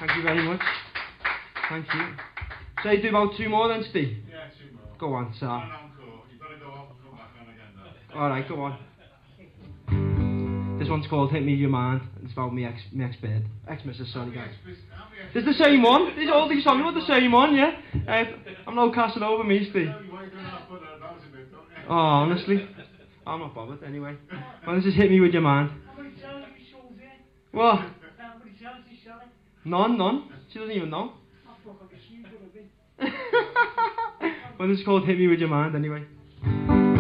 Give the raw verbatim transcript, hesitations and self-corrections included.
Thank you very much. Thank you. Say do about two more then, Steve. Yeah, two more. Go on, sir. One encore. You've got to go off and come back on again though. Alright, go on. This one's called Hit Me Your Mind. It's about me ex me ex bed. Ex missus, sorry guys. It's the same one. These all these songs are the same one, yeah? Uh, I'm no casting over me, Steve. Oh, honestly. I'm not bothered anyway. Well, this is Hit Me With Your Mind. What? None, none. She doesn't even know. Well, this is called Hit Me With Your Mind anyway.